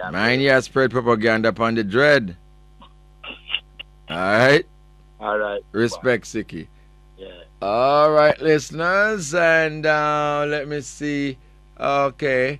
Man, you spread propaganda upon the dread. Alright? Alright. Respect, Siki. Yeah. Alright, listeners, and let me see. Okay.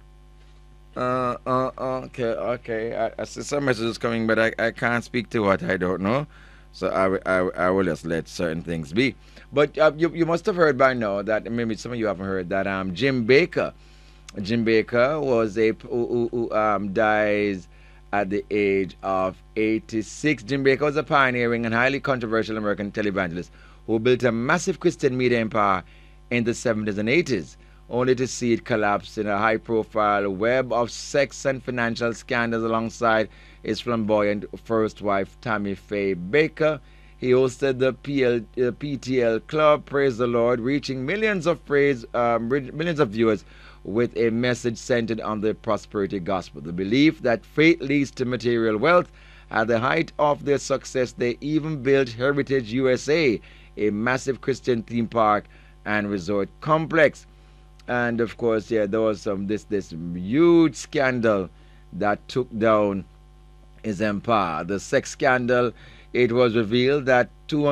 Okay. I see some messages coming, but I can't speak to what I don't know. So I will just let certain things be. But you must have heard by now that maybe some of you haven't heard that Jim Baker was who dies at the age of 86. Jim Baker was a pioneering and highly controversial American televangelist who built a massive Christian media empire in the 70s and 80s, only to see it collapse in a high profile web of sex and financial scandals alongside his flamboyant first wife, Tammy Faye Baker. He hosted the PTL Club, Praise the Lord, reaching millions of viewers with a message centered on the prosperity gospel. The belief that faith leads to material wealth. At the height of their success, they even built Heritage USA, a massive Christian theme park and resort complex. And of course, yeah, there was this huge scandal that took down his empire. The sex scandal. It was revealed that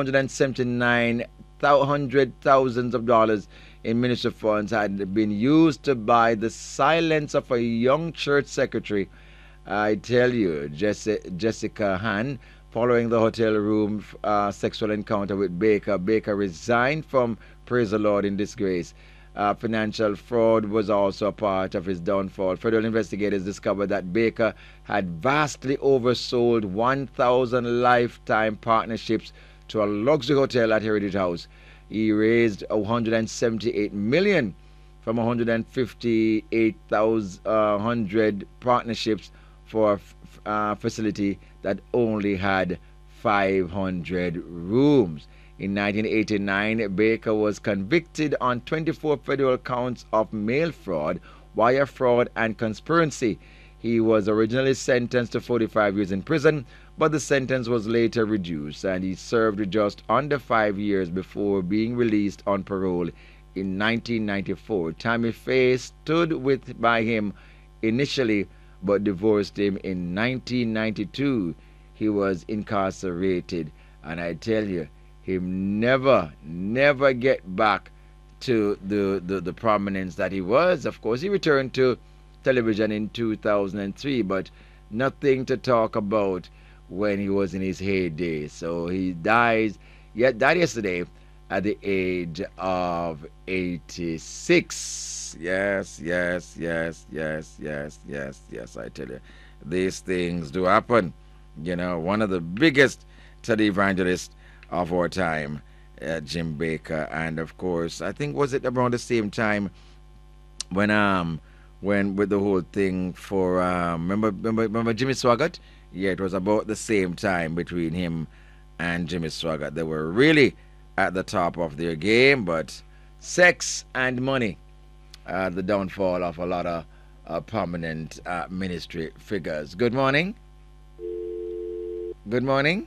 $279,000 in ministry funds had been used to buy the silence of a young church secretary. I tell you, Jessica Hahn, following the hotel room sexual encounter with Baker. Baker resigned from Praise the Lord in disgrace. Financial fraud was also a part of his downfall. Federal investigators discovered that Baker had vastly oversold 1,000 lifetime partnerships to a luxury hotel at Heritage House. He raised $178 million from 158,100 partnerships for a facility that only had 500 rooms. In 1989, Baker was convicted on 24 federal counts of mail fraud, wire fraud, and conspiracy. He was originally sentenced to 45 years in prison, but the sentence was later reduced and he served just under 5 years before being released on parole in 1994. Tammy Faye stood by him initially but divorced him in 1992. He was incarcerated, and I tell you, he never get back to the prominence that he was. Of course, he returned to television in 2003, but nothing to talk about when he was in his heyday. So he died yesterday at the age of 86. Yes, I tell you, these things do happen. You know, one of the biggest televangelists of our time, Jim Baker. And of course, I think was it around the same time when with the whole thing for remember Jimmy Swaggart? Yeah, it was about the same time between him and Jimmy Swaggart. They were really at the top of their game, but sex and money, the downfall of a lot of prominent ministry figures. Good morning. Good morning.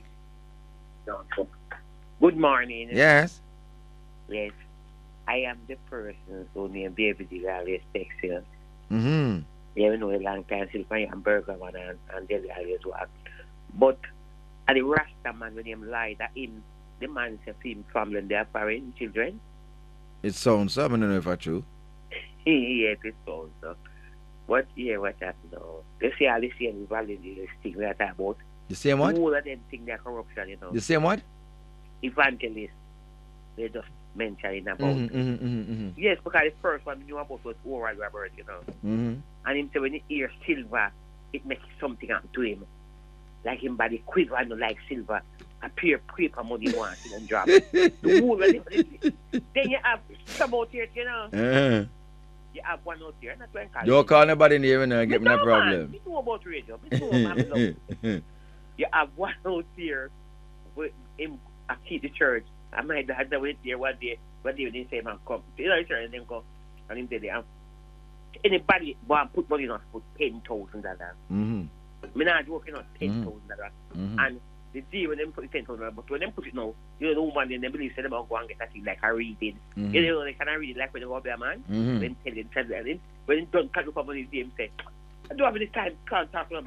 Good morning. Yes. Yes. I am the person who named David Always takes you. Mm-hmm. Yeah, we know a long time since I am Burger Man and David always work. But at the Rasta man when him lie that him the man said him family and their parents, children. It sounds so, I don't know if that's true. Yeah, it sounds so. But yeah, what happened now? They say all the same value this thing we are talking about. The same what? All of them think they're corruption, you know. The same what? Evangelists. They just mentioning about. Yes, because the first one knew about was Oral Robert, you know. Mm-hmm. And him say when he hear silver, it makes something happen to him. Like him body quiver and like silver. Appear paper money once and drop it. The whole of it. Then you have some out here, you know. You have one out here. Not when don't call nobody near and get me no problem. Me know about radio. Me know man. You have one out here with him I keep the church. I might have went there one day when they say man come. You know church and then go and him say anybody want put money on put $10,000. Mm-hmm. Me not joking on $10,000. And the day when them put $10,000, but when them put it now, you know the woman then they believe say them go and get that thing like a reading. You know they can read it like when they go there man. Then tell them when they don't cut up money them say I don't have any time can't talk to them